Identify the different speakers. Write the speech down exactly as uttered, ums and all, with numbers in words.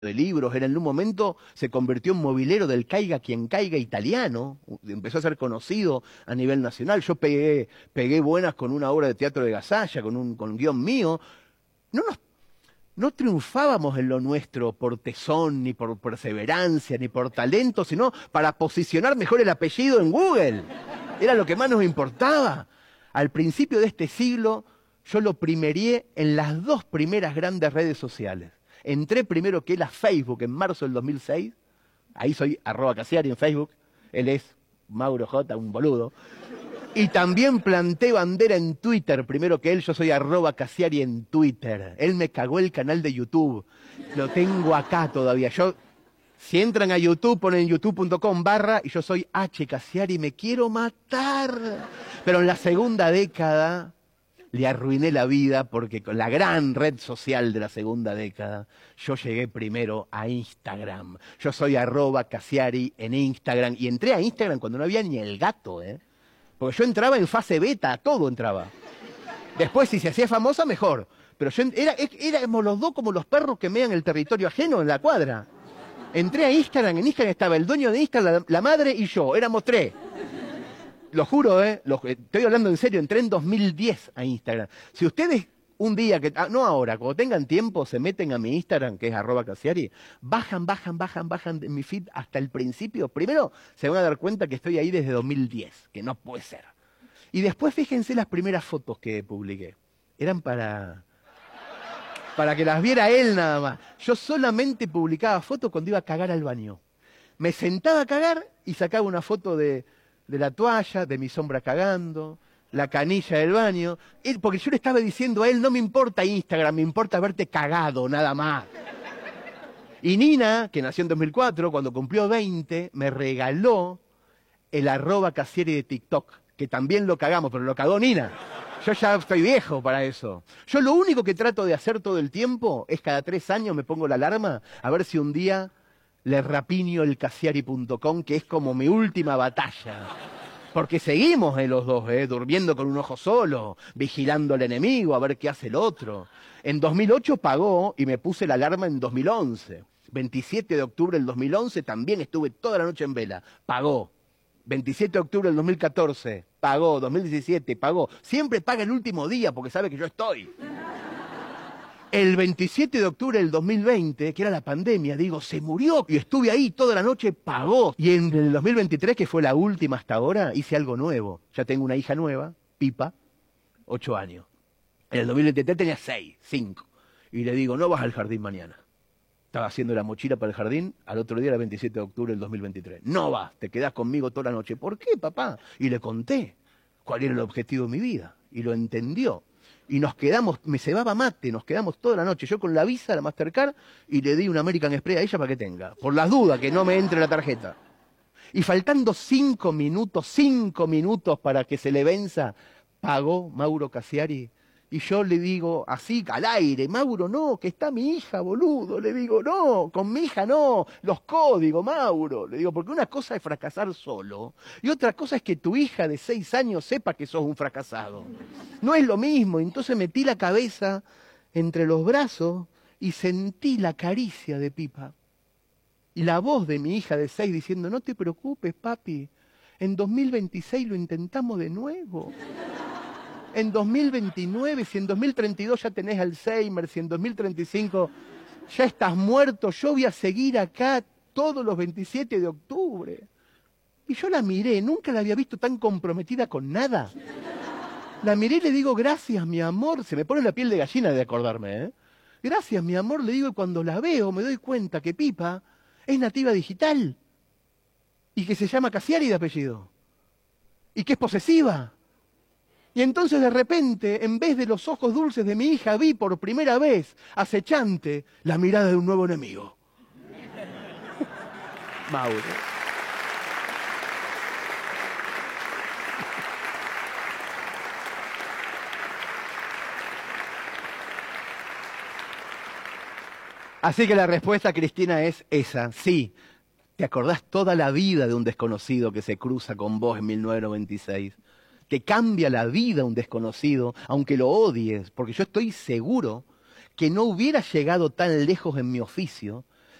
Speaker 1: de libros, era en un momento, se convirtió en movilero del Caiga quien caiga italiano, empezó a ser conocido a nivel nacional. Yo pegué, pegué buenas con una obra de teatro de Gasalla, con un con guión mío. No nos, no triunfábamos en lo nuestro por tesón, ni por perseverancia, ni por talento, sino para posicionar mejor el apellido en Google. Era lo que más nos importaba. Al principio de este siglo, yo lo primerié en las dos primeras grandes redes sociales. Entré primero que él a Facebook en marzo del dos mil seis. Ahí soy arroba Cassiari en Facebook. Él es Mauro J, un boludo. Y también planté bandera en Twitter. Primero que él, yo soy arroba Cassiari en Twitter. Él me cagó el canal de YouTube. Lo tengo acá todavía. Yo, si entran a YouTube, ponen youtube punto com barra y yo soy H Cassiari. Me quiero matar. Pero en la segunda década le arruiné la vida porque con la gran red social de la segunda década, yo llegué primero a Instagram. Yo soy arroba Cassiari en Instagram y entré a Instagram cuando no había ni el gato, ¿eh? Porque yo entraba en fase beta, todo entraba. Después, si se hacía famosa, mejor. Pero yo era, éramos los dos como los perros que mean el territorio ajeno en la cuadra. Entré a Instagram, en Instagram estaba el dueño de Instagram, la, la madre y yo, éramos tres. Lo juro, ¿eh? Lo, estoy hablando en serio, entré en dos mil diez a Instagram. Si ustedes un día, que ah, no ahora, cuando tengan tiempo, se meten a mi Instagram, que es arroba Cassiari, bajan, bajan, bajan, bajan de mi feed hasta el principio. Primero se van a dar cuenta que estoy ahí desde dos mil diez, que no puede ser. Y después fíjense las primeras fotos que publiqué. Eran para... para que las viera él nada más. Yo solamente publicaba fotos cuando iba a cagar al baño. Me sentaba a cagar y sacaba una foto de... de la toalla, de mi sombra cagando, la canilla del baño, él, porque yo le estaba diciendo a él, no me importa Instagram, me importa verte cagado, nada más. Y Nina, que nació en dos mil cuatro, cuando cumplió veinte, me regaló el arroba Cassiari de TikTok, que también lo cagamos, pero lo cagó Nina. Yo ya estoy viejo para eso. Yo lo único que trato de hacer todo el tiempo es cada tres años me pongo la alarma a ver si un día le rapiño el Cassiari punto com, que es como mi última batalla. Porque seguimos eh, los dos, eh, durmiendo con un ojo solo, vigilando al enemigo, a ver qué hace el otro. En dos mil ocho pagó y me puse la alarma en dos mil once. veintisiete de octubre del dos mil once también estuve toda la noche en vela. Pagó. veintisiete de octubre del dos mil catorce, pagó. dos mil diecisiete, pagó. Siempre paga el último día porque sabe que yo estoy. El veintisiete de octubre del dos mil veinte, que era la pandemia, digo, se murió y estuve ahí toda la noche, pagó. Y en el dos mil veintitrés, que fue la última hasta ahora, hice algo nuevo. Ya tengo una hija nueva, Pipa, ocho años. En el dos mil veintitrés tenía seis, cinco. Y le digo, no vas al jardín mañana. Estaba haciendo la mochila para el jardín, al otro día era el veintisiete de octubre del dos mil veintitrés. No vas, te quedás conmigo toda la noche. ¿Por qué, papá? Y le conté cuál era el objetivo de mi vida. Y lo entendió. Y nos quedamos, me cebaba mate, nos quedamos toda la noche. Yo con la Visa, la Mastercard, y le di un American Express a ella para que tenga. Por las dudas, que no me entre la tarjeta. Y faltando cinco minutos, cinco minutos para que se le venza, pagó Mauro Cassiari. Y yo le digo así, al aire, Mauro, no, que está mi hija, boludo. Le digo, no, con mi hija no, los códigos, Mauro. Le digo, porque una cosa es fracasar solo y otra cosa es que tu hija de seis años sepa que sos un fracasado. No es lo mismo. Entonces metí la cabeza entre los brazos y sentí la caricia de Pipa. Y la voz de mi hija de seis diciendo, no te preocupes, papi, en dos mil veintiséis lo intentamos de nuevo. En dos mil veintinueve, si en dos mil treinta y dos ya tenés Alzheimer, si en dos mil treinta y cinco ya estás muerto, yo voy a seguir acá todos los veintisiete de octubre. Y yo la miré, nunca la había visto tan comprometida con nada. La miré y le digo, gracias, mi amor. Se me pone la piel de gallina de acordarme, ¿eh? Gracias, mi amor, le digo, y cuando la veo me doy cuenta que Pipa es nativa digital. Y que se llama Cassiari de apellido. Y que es posesiva. Y entonces de repente, en vez de los ojos dulces de mi hija, vi por primera vez, acechante, la mirada de un nuevo enemigo. Mauro. Así que la respuesta, Cristina, es esa. Sí, te acordás toda la vida de un desconocido que se cruza con vos en mil novecientos noventa y seis. Te cambia la vida un desconocido, aunque lo odies, porque yo estoy seguro que no hubiera llegado tan lejos en mi oficio